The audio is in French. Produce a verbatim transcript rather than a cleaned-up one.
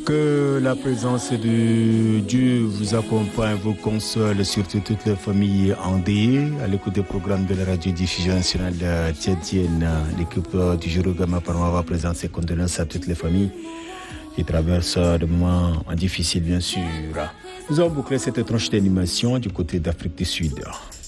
Que la présence de Dieu vous accompagne, vous console, surtout toutes les familles endeuillées. À l'écoute des programmes de la radio-diffusion nationale tchadienne, l'équipe du Jurugama Parma va présenter ses condoléances à toutes les familles qui traversent des moments difficiles, bien sûr. Nous avons bouclé cette tranche d'animation du côté d'Afrique du Sud.